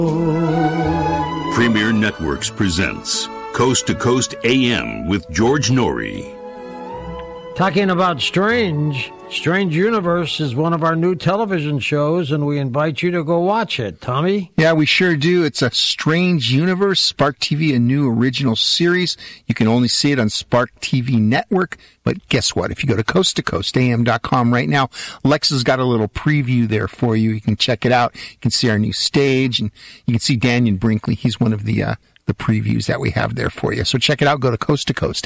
Premier Networks presents Coast to Coast AM with George Norrie. Talking about Strange Universe is one of our new television shows, and we invite you to go watch it. Tommy? Yeah, we sure do. It's a Strange Universe, Spark TV, a new original series. You can only see it on Spark TV Network. But guess what? If you go to coasttocoastam.com right now, Alexa's got a little preview there for you. You can check it out. You can see our new stage, and you can see Daniel Brinkley. He's one of the previews that we have there for you. So check it out. Go to coasttocoastam.com.